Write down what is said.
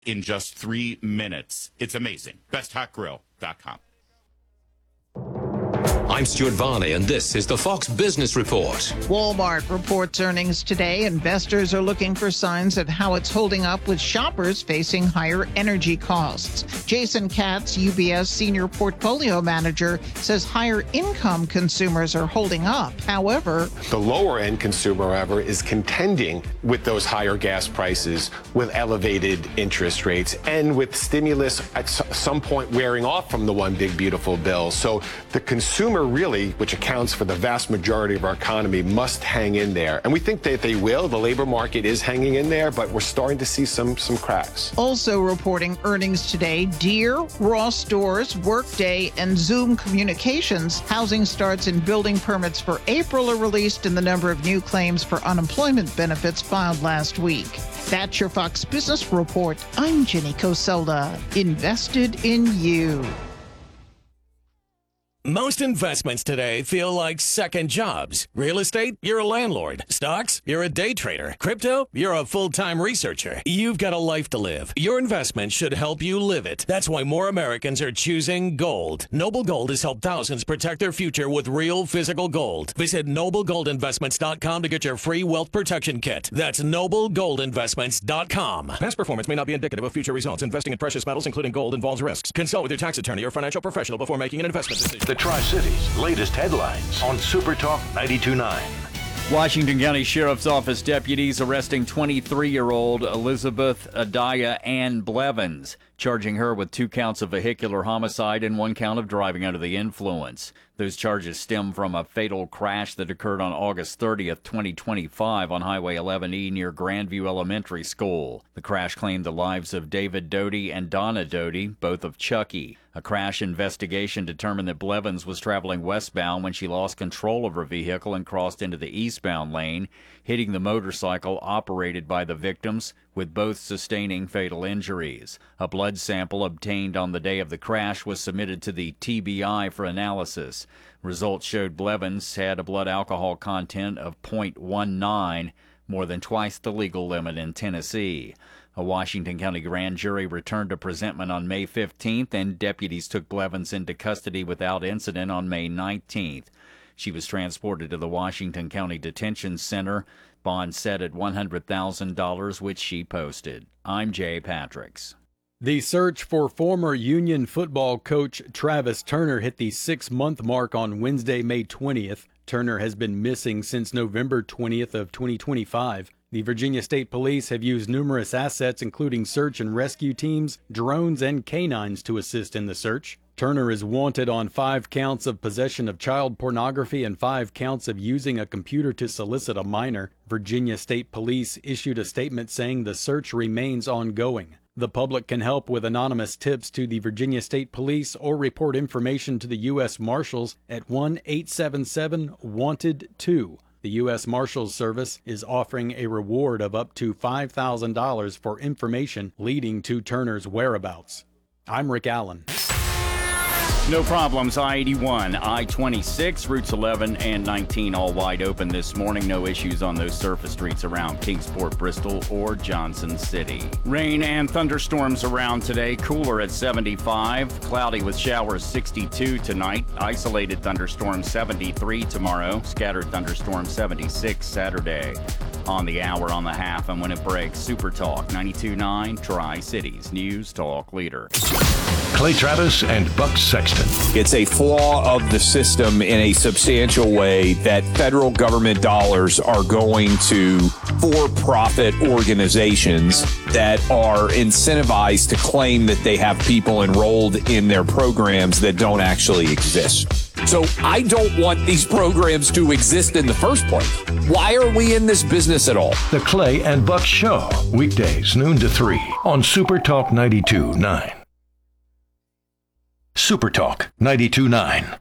in just 3 minutes. It's amazing. BestHotGrill.com. I'm Stuart Varney, and this is the Fox Business Report. Walmart reports earnings today. Investors are looking for signs of how it's holding up with shoppers facing higher energy costs. Jason Katz, UBS Senior Portfolio Manager, says higher income consumers are holding up. However, the lower end consumer, however, is contending with those higher gas prices, with elevated interest rates, and with stimulus at some point wearing off from the one big beautiful bill. So the consumer really, which accounts for the vast majority of our economy, must hang in there. And we think that they will. The labor market is hanging in there, but we're starting to see some cracks. Also reporting earnings today, Deere, Ross Stores, Workday, and Zoom Communications. Housing starts and building permits for April are released, and the number of new claims for unemployment benefits filed last week. That's your Fox Business Report. I'm Jenny Coselda. Invested in you. Most investments today feel like second jobs. Real estate, you're a landlord. Stocks, you're a day trader. Crypto, you're a full-time researcher. You've got a life to live. Your investment should help you live it. That's why more Americans are choosing gold. Noble Gold has helped thousands protect their future with real physical gold. Visit NobleGoldInvestments.com to get your free wealth protection kit. That's NobleGoldInvestments.com. Past performance may not be indicative of future results. Investing in precious metals, including gold, involves risks. Consult with your tax attorney or financial professional before making an investment decision. The Tri-Cities' latest headlines on Super Talk 92.9. Washington County Sheriff's Office deputies arresting 23-year-old Elizabeth Adaya Ann Blevins, charging her with 2 counts of vehicular homicide and 1 count of driving under the influence. Those charges stem from a fatal crash that occurred on August 30th, 2025 on Highway 11E near Grandview Elementary School. The crash claimed the lives of David Doty and Donna Doty, both of Chucky. A crash investigation determined that Blevins was traveling westbound when she lost control of her vehicle and crossed into the eastbound lane, hitting the motorcycle operated by the victims, with both sustaining fatal injuries. A blood sample obtained on the day of the crash was submitted to the TBI for analysis. Results showed Blevins had a blood alcohol content of 0.19, more than twice the legal limit in Tennessee. A Washington County grand jury returned to presentment on May 15th, and deputies took Blevins into custody without incident on May 19th. She was transported to the Washington County Detention Center. Bond set at $100,000, which she posted. I'm Jay Patricks. The search for former Union football coach Travis Turner hit the 6-month mark on Wednesday, May 20th. Turner has been missing since November 20th of 2025. The Virginia State Police have used numerous assets, including search and rescue teams, drones, and canines to assist in the search. Turner is wanted on 5 counts of possession of child pornography and 5 counts of using a computer to solicit a minor. Virginia State Police issued a statement saying the search remains ongoing. The public can help with anonymous tips to the Virginia State Police or report information to the U.S. Marshals at 1-877-WANTED-2. The U.S. Marshals Service is offering a reward of up to $5,000 for information leading to Turner's whereabouts. I'm Rick Allen. No problems. I-81, I-26, routes 11 and 19 all wide open this morning. No issues on those surface streets around Kingsport, Bristol, or Johnson City. Rain and thunderstorms around today. Cooler at 75. Cloudy with showers 62 tonight. Isolated thunderstorms 73 tomorrow. Scattered thunderstorms 76 Saturday. On the hour, on the half, and when it breaks, Super Talk 92.9 Tri-Cities News Talk Leader. Clay Travis and Buck Sexton. It's a flaw of the system in a substantial way that federal government dollars are going to for-profit organizations that are incentivized to claim that they have people enrolled in their programs that don't actually exist. So I don't want these programs to exist in the first place. Why are we in this business at all? The Clay and Buck Show, weekdays noon to 3 on Super Talk 92.9. Super Talk 92.9.